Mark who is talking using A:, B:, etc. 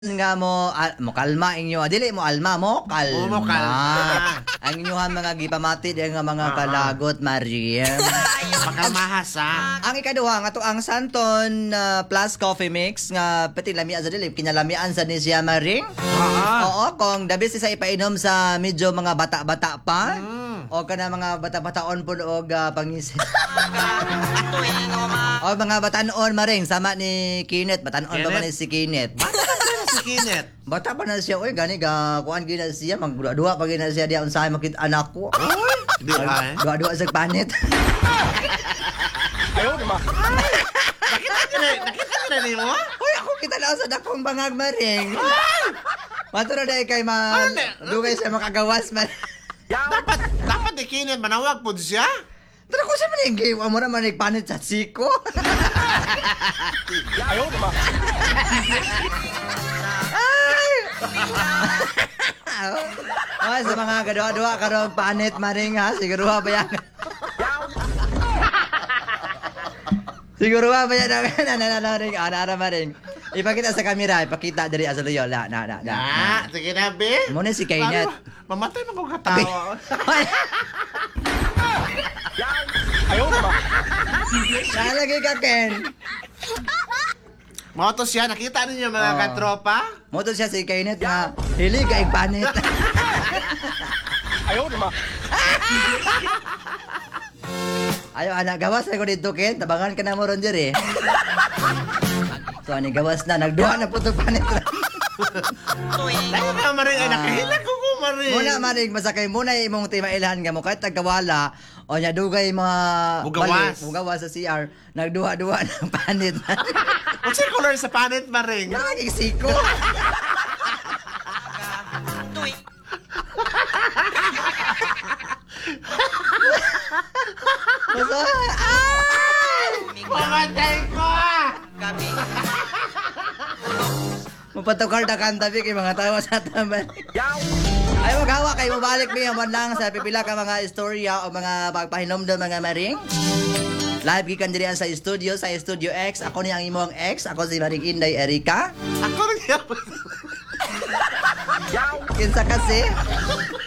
A: Nga mo kalma inyo dili mo alma mo kalma,
B: mo kalma.
A: ang inyong mga gipamati di nga mga kalagot Mariam.
B: Makalmahas
A: Ang ikaduha nga to ang Santon plus coffee mix nga pati lamia sa dili kinalamian sa ni siya Maring. Oo, kung dabi sa ipainom sa medyo mga bata-bata pa. O kana mga bata-bataon po og pangisip. O mga batanon Maring sama ni Kenneth, batanon pa man ni si Kenneth.
B: si Kenneth.
A: Bata pa na siya, oy, gani ga kuan gina siya, magdua pa gina siya diya unsahay makit anak ko.
B: Oy, di ba?
A: Dua-dua sa panit.
C: Ayaw, di ba?
B: Nakita ka na ni mo?
A: Oy, ako kita na sa dakong bangag Maring. Maturo na kay dugay siya makagawas man.
B: Dapat ni Kenneth manawag po siya.
A: Pero ko siya man game mo na man panit sa siko.
C: Ayaw, di ba?
A: Ay, sa mga kadua-dua karong panit Maring ha, siguro ba yan? Siguro ba yan na Ring, ana Maring. Ipakita sa kamera, ipakita diri sa luyo. Na.
B: Sige na, be.
A: Muna si Kenneth.
B: Mamatay mo kong katawa.
C: Ayaw, di ba?
A: Nalagay ka, Ken.
B: Moto siya, nakita ninyo mga katropa?
A: Moto siya si Kenneth nga hilig kay panit.
C: Ayaw, di ba?
A: Ayo anak gawas na ko dito Ken, tabangan ka na mo ron diri. So ani gawas na nagduha na puto panit.
B: Tayo ka Maring, ay nakahilag ko Maring.
A: Muna Maring masakay muna imong timailan nga mo kahit tagawala o nya dugay mga bugawas sa CR nagduha-duha ng panit.
B: What's your color sa panit Maring?
A: Lagi siko.
B: Mamatay ko!
A: Mapatukar na kantabi kay mga tawa sa taman. Ay maghawa kay mabalik mi man lang sa pipila ka mga istorya o mga pagpahinomdom mga Maring. Live gikan diri sa Studio X. Ako ni ang imong ex, ako si Maring Inday Erika.
B: Ako rin yan.
A: Kinsa kasi?